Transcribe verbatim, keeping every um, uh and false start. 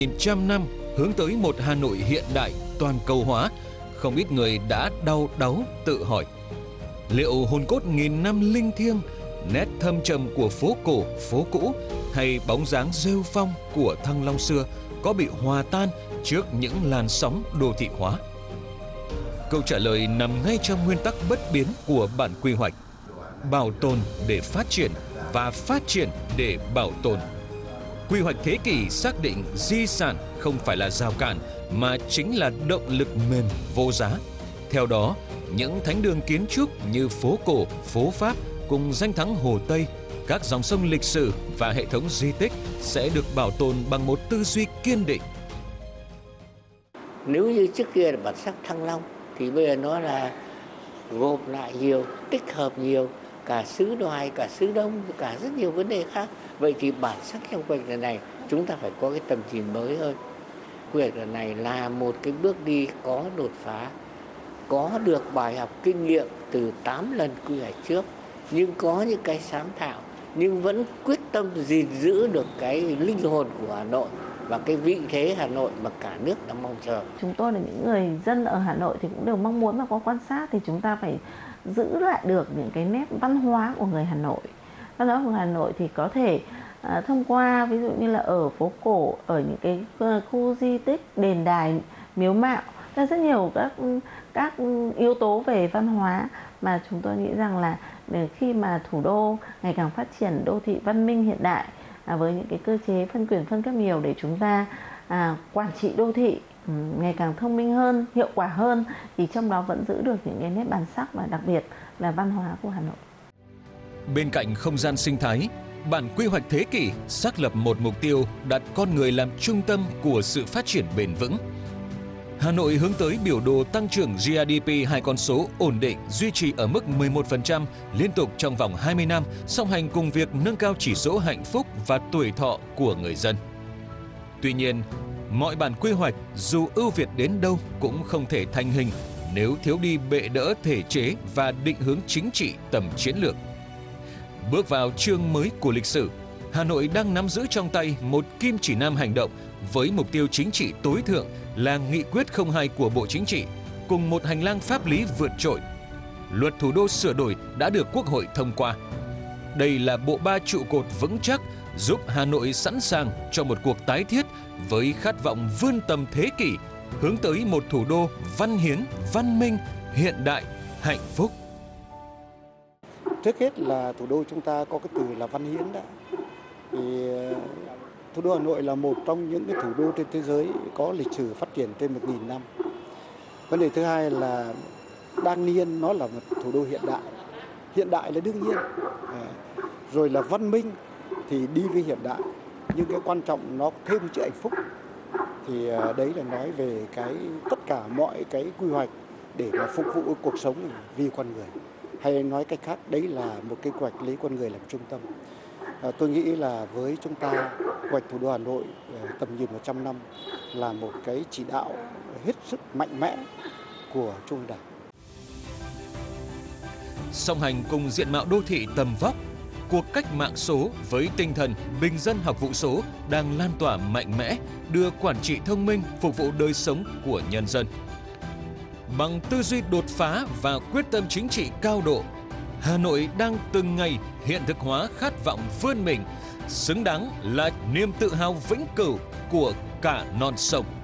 Trăm năm hướng tới một Hà Nội hiện đại, toàn cầu hóa, không ít người đã đau đáu tự hỏi. Liệu hồn cốt nghìn năm linh thiêng, nét thâm trầm của phố cổ, phố cũ hay bóng dáng rêu phong của Thăng Long xưa có bị hòa tan trước những làn sóng đô thị hóa? Câu trả lời nằm ngay trong nguyên tắc bất biến của bản quy hoạch: bảo tồn để phát triển và phát triển để bảo tồn. Quy hoạch thế kỷ xác định di sản không phải là rào cản mà chính là động lực mềm vô giá. Theo đó, những thánh đường kiến trúc như phố cổ, phố Pháp cùng danh thắng Hồ Tây, các dòng sông lịch sử và hệ thống di tích sẽ được bảo tồn bằng một tư duy kiên định. Nếu như trước kia là bản sắc Thăng Long thì bây giờ nó là gộp lại nhiều, tích hợp nhiều, cả xứ Đoài, cả xứ Đông, cả rất nhiều vấn đề khác. Vậy thì bản sắc trong quy hoạch lần này chúng ta phải có cái tầm nhìn mới hơn. Quy hoạch lần này là một cái bước đi có đột phá, có được bài học kinh nghiệm từ tám lần quy hoạch trước, nhưng có những cái sáng tạo, nhưng vẫn quyết tâm gìn giữ được cái linh hồn của Hà Nội và cái vị thế Hà Nội mà cả nước đang mong chờ. Chúng tôi là những người dân ở Hà Nội thì cũng đều mong muốn mà có quan sát thì chúng ta phải giữ lại được những cái nét văn hóa của người Hà Nội. Văn hóa của Hà Nội thì có thể à, thông qua ví dụ như là ở phố cổ, ở những cái khu di tích, đền đài, miếu mạo, là rất nhiều các các yếu tố về văn hóa mà chúng tôi nghĩ rằng là để khi mà thủ đô ngày càng phát triển đô thị văn minh hiện đại, à, với những cái cơ chế phân quyền phân cấp nhiều để chúng ta à, quản trị đô thị um, ngày càng thông minh hơn, hiệu quả hơn, thì trong đó vẫn giữ được những cái nét bản sắc và đặc biệt là văn hóa của Hà Nội. Bên cạnh không gian sinh thái, bản quy hoạch thế kỷ xác lập một mục tiêu đặt con người làm trung tâm của sự phát triển bền vững. Hà Nội hướng tới biểu đồ tăng trưởng G D P hai con số ổn định, duy trì ở mức mười một phần trăm liên tục trong vòng hai mươi năm, song hành cùng việc nâng cao chỉ số hạnh phúc và tuổi thọ của người dân. Tuy nhiên, mọi bản quy hoạch dù ưu việt đến đâu cũng không thể thành hình nếu thiếu đi bệ đỡ thể chế và định hướng chính trị tầm chiến lược. Bước vào chương mới của lịch sử, Hà Nội đang nắm giữ trong tay một kim chỉ nam hành động với mục tiêu chính trị tối thượng là Nghị quyết không hai của Bộ Chính trị, cùng một hành lang pháp lý vượt trội. Luật Thủ đô sửa đổi đã được Quốc hội thông qua. Đây là bộ ba trụ cột vững chắc giúp Hà Nội sẵn sàng cho một cuộc tái thiết với khát vọng vươn tầm thế kỷ, hướng tới một thủ đô văn hiến, văn minh, hiện đại, hạnh phúc. Trước hết là thủ đô chúng ta có cái từ là văn hiến đã. Thì thủ đô Hà Nội là một trong những cái thủ đô trên thế giới có lịch sử phát triển trên một nghìn năm. Vấn đề thứ hai là đương nhiên nó là một thủ đô hiện đại. Hiện đại là đương nhiên. À, rồi là văn minh thì đi với hiện đại. Nhưng cái quan trọng nó thêm chữ hạnh phúc. Thì đấy là nói về cái tất cả mọi cái quy hoạch để mà phục vụ cuộc sống vì con người. Hay nói cách khác, đấy là một cái quy hoạch lấy con người làm trung tâm. À, tôi nghĩ là với chúng ta, quy hoạch thủ đô Hà Nội tầm nhìn một trăm năm là một cái chỉ đạo hết sức mạnh mẽ của Trung ương Đảng. Song hành cùng diện mạo đô thị tầm vóc, cuộc cách mạng số với tinh thần bình dân học vụ số đang lan tỏa mạnh mẽ, đưa quản trị thông minh phục vụ đời sống của nhân dân. Bằng tư duy đột phá và quyết tâm chính trị cao độ, Hà Nội đang từng ngày hiện thực hóa khát vọng vươn mình, xứng đáng là niềm tự hào vĩnh cửu của cả non sông.